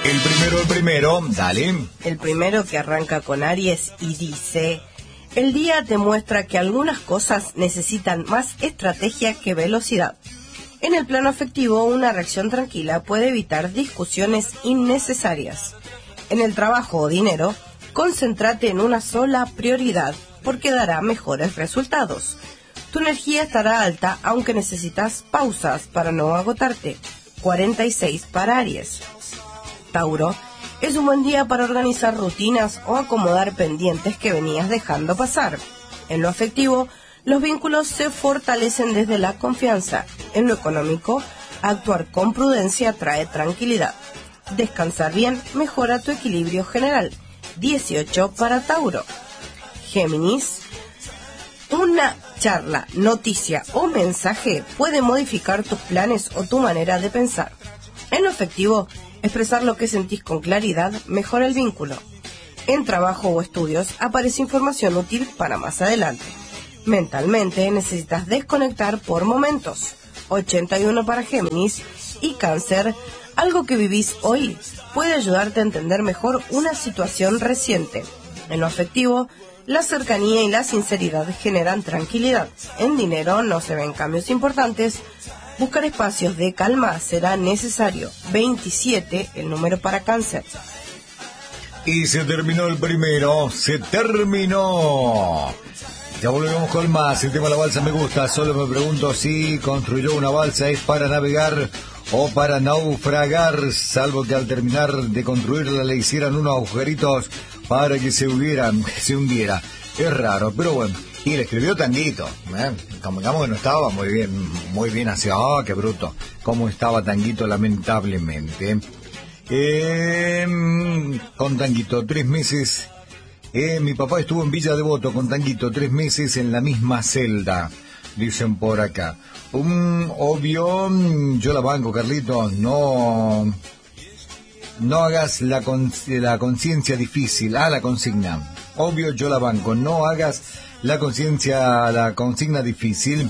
El primero, dale. El primero que arranca con Aries y dice: el día te muestra que algunas cosas necesitan más estrategia que velocidad. En el plano afectivo, una reacción tranquila puede evitar discusiones innecesarias. En el trabajo o dinero, concéntrate en una sola prioridad porque dará mejores resultados. Tu energía estará alta, aunque necesitas pausas para no agotarte. 46 para Aries. Tauro, es un buen día para organizar rutinas o acomodar pendientes que venías dejando pasar. En lo afectivo, los vínculos se fortalecen desde la confianza. En lo económico, actuar con prudencia trae tranquilidad. Descansar bien mejora tu equilibrio general. 18 para Tauro. Géminis, una charla, noticia o mensaje puede modificar tus planes o tu manera de pensar. En lo afectivo, expresar lo que sentís con claridad mejora el vínculo. En trabajo o estudios aparece información útil para más adelante. Mentalmente necesitas desconectar por momentos. 81 para Géminis. Y Cáncer, algo que vivís hoy puede ayudarte a entender mejor una situación reciente. En lo afectivo, la cercanía y la sinceridad generan tranquilidad. En dinero no se ven cambios importantes. Buscar espacios de calma será necesario. 27, el número para Cáncer. Y se terminó el primero, se terminó. Ya volvemos con más. El tema de la balsa me gusta. Solo me pregunto si construyó una balsa es para navegar o para naufragar, salvo que al terminar de construirla le hicieran unos agujeritos para que se hundiera. Es raro, pero bueno. Y le escribió Tanguito, como digamos que no estaba muy bien así. Qué bruto, cómo estaba Tanguito, lamentablemente. Con Tanguito, 3 meses. Mi papá estuvo en Villa Devoto con Tanguito, 3 meses en la misma celda, dicen por acá. Obvio, yo la banco, Carlitos, no hagas la conciencia difícil. La consigna. Obvio, yo la banco, no hagas la consigna difícil.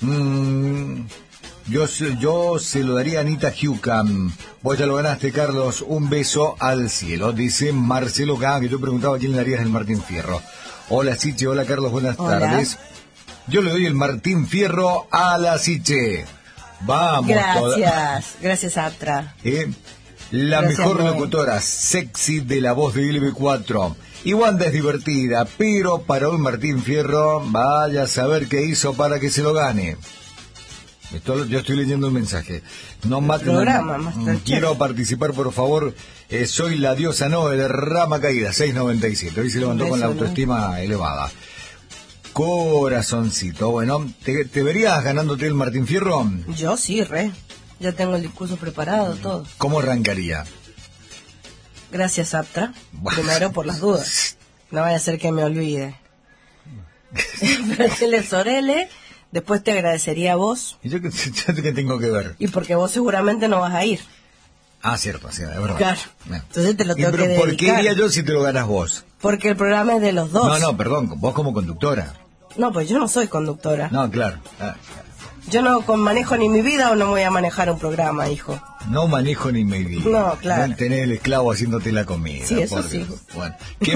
Yo se lo daría a Anita Hucam. Vos ya lo ganaste, Carlos. Un beso al cielo, dice Marcelo K, que yo preguntaba a quién le darías el Martín Fierro. Hola, Siche. Hola, Carlos. Buenas tardes. Yo le doy el Martín Fierro a la Siche. Vamos. Gracias, Atra. La mejor locutora sexy de la voz de LB4. Y Wanda es divertida, pero para un Martín Fierro, vaya a saber qué hizo para que se lo gane. Yo estoy leyendo un mensaje. No maten. Quiero participar, por favor. Soy la diosa Noe de Rama Caída, 697. Hoy se levantó con la autoestima elevada. Corazoncito. Bueno, ¿te verías ganándote el Martín Fierro? Yo sí, ya tengo el discurso preparado, todo. ¿Cómo arrancaría? Gracias, Aptra. Primero por las dudas. No vaya a ser que me olvide. Fratelli Sorelle. Después te agradecería a vos. ¿Y yo qué tengo que ver? Y porque vos seguramente no vas a ir. Cierto, es verdad. Claro. Entonces te lo tengo que dedicar. ¿Por qué iría yo si te lo ganas vos? Porque el programa es de los dos. No, perdón, vos como conductora. No, pues yo no soy conductora. No, claro. Yo no manejo ni mi vida o no voy a manejar un programa, hijo. No manejo ni mi vida. No, claro. No tenés el esclavo haciéndote la comida. Sí, eso sí. Bueno,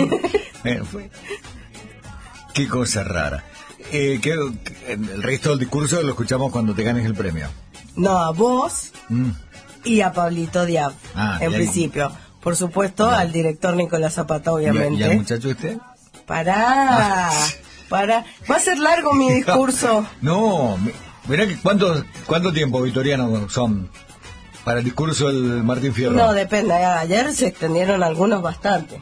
qué cosa rara. El resto del discurso lo escuchamos cuando te ganes el premio. No, a vos y a Pablito Diab, en principio. Por supuesto, al director Nicolás Zapata, obviamente. ¿Y al muchacho este? Pará. Va a ser largo mi discurso. No, mirá que ¿cuánto tiempo, Vitoriano, son para el discurso del Martín Fierro? No, depende. Ayer se extendieron algunos bastante.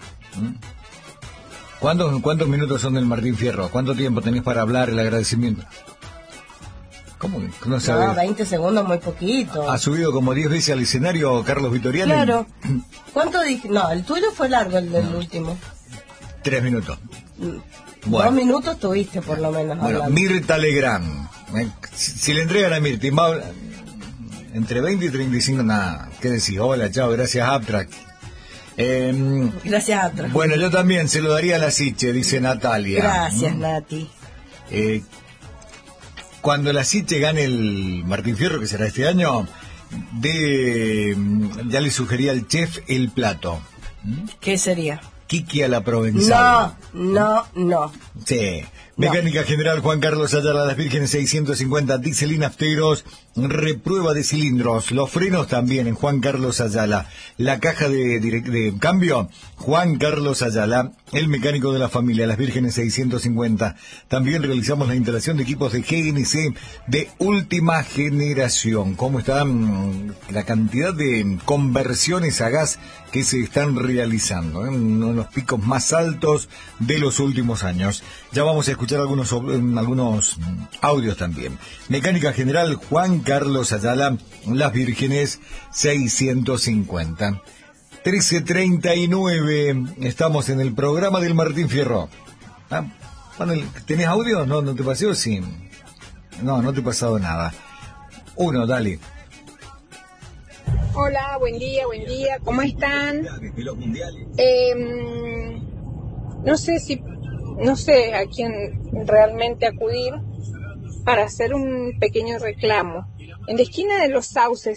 ¿Cuántos minutos son del Martín Fierro? ¿Cuánto tiempo tenés para hablar el agradecimiento? ¿Cómo? No sabés. No, 20 segundos, muy poquito. ¿Ha subido como 10 veces al escenario Carlos Vitoriano? Claro. ¿Cuánto dije? No, el tuyo fue largo, el del último. 3 minutos. Bueno. 2 minutos tuviste, por lo menos. Bueno, hablando. Mirta Legrand. Si le entregan a Mirta, entre 20 y 35, nada. ¿Qué decís? Hola, chao, gracias, Abstract. Gracias, Atra. Bueno, yo también se lo daría a la Siche, dice Natalia. Gracias, Nati. Cuando la Siche gane el Martín Fierro, que será este año, ya le sugería al chef el plato. ¿Qué sería? Kiki a la provenzal. No. Sí. Mecánica General Juan Carlos Ayala, Las Vírgenes 650, diésel y nafteros, reprueba de cilindros, los frenos también en Juan Carlos Ayala, la caja de cambio, Juan Carlos Ayala, el mecánico de la familia, Las Vírgenes 650. También realizamos la instalación de equipos de GNC de última generación. ¿Cómo está la cantidad de conversiones a gas que se están realizando? Uno de los picos más altos de los últimos años. Ya vamos a escuchar algunos audios también. Mecánica General Juan Carlos Ayala, Las Vírgenes 650. 13:39, estamos en el programa del Martín Fierro. ¿Tenés audio? ¿No te pasó? Sí. No te ha pasado nada. Uno, dale. Hola, buen día, ¿cómo están? No sé a quién realmente acudir para hacer un pequeño reclamo. En la esquina de Los Sauces